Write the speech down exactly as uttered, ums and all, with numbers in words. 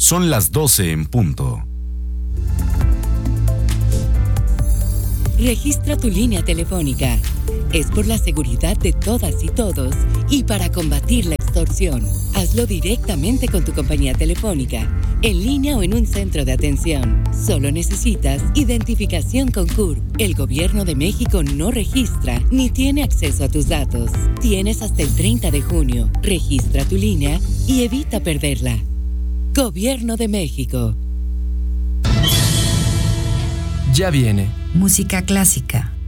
Son las doce en punto. Registra tu línea telefónica. Es por la seguridad de todas y todos y para combatir la extorsión. Hazlo directamente con tu compañía telefónica, en línea o en un centro de atención. Solo necesitas identificación con C U R P. El Gobierno de México no registra ni tiene acceso a tus datos. Tienes hasta el treinta de junio. Registra tu línea y evita perderla. Gobierno de México. Ya viene. Música clásica.